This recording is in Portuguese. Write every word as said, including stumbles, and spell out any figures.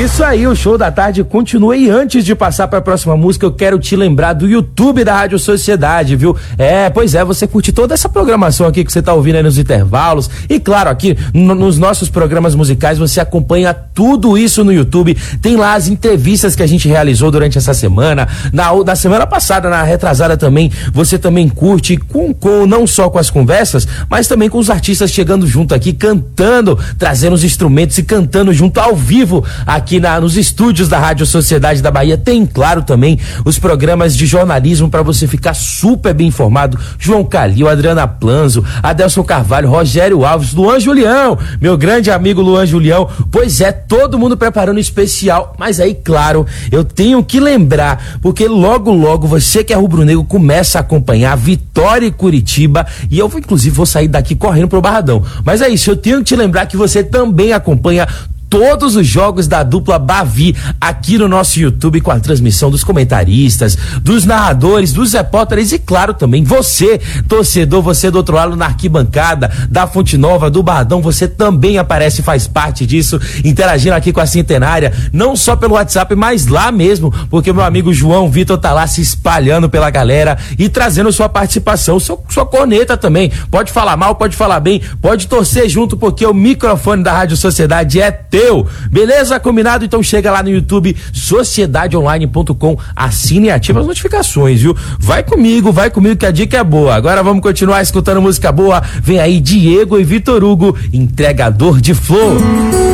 Isso aí, o Show da Tarde continua. E antes de passar para a próxima música, eu quero te lembrar do YouTube da Rádio Sociedade, viu? É, pois é, você curte toda essa programação aqui que você tá ouvindo aí nos intervalos. E claro, aqui no, nos nossos programas musicais você acompanha tudo isso no YouTube. Tem lá as entrevistas que a gente realizou durante essa semana. Na, na semana passada, na retrasada também, você também curte com, com não só com as conversas, mas também com os artistas chegando junto aqui, cantando, trazendo os instrumentos e cantando junto ao vivo aqui na, nos estúdios da Rádio Sociedade da Bahia. Tem, claro, também os programas de jornalismo para você ficar super bem informado. João Calil, Adriana Planzo, Adelson Carvalho, Rogério Alves, Luan Julião, meu grande amigo Luan Julião. Pois é, todo mundo preparando um especial, mas aí, claro, eu tenho que lembrar, porque logo, logo, você que é rubro-negro começa a acompanhar Vitória e Curitiba, e eu, inclusive, vou sair daqui correndo pro Barradão. Mas é isso, eu tenho que te lembrar que você também acompanha todos os jogos da dupla Bavi aqui no nosso YouTube, com a transmissão dos comentaristas, dos narradores, dos repórteres e, claro, também você, torcedor, você do outro lado na arquibancada da Fonte Nova, do Bardão, você também aparece e faz parte disso, interagindo aqui com a Centenária, não só pelo WhatsApp, mas lá mesmo, porque meu amigo João Vitor tá lá se espalhando pela galera e trazendo sua participação, sua, sua corneta também. Pode falar mal, pode falar bem, pode torcer junto, porque o microfone da Rádio Sociedade é teu. Beleza? Combinado? Então chega lá no YouTube, sociedade online ponto com, assine e ativa as notificações, viu? Vai comigo, vai comigo que a dica é boa. Agora vamos continuar escutando música boa. Vem aí Diego e Vitor Hugo, entregador de flor.